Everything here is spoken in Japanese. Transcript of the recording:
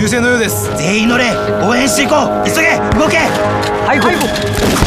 優勢のようです。 全員乗れ、応援していこう。急げ、動け。 はい。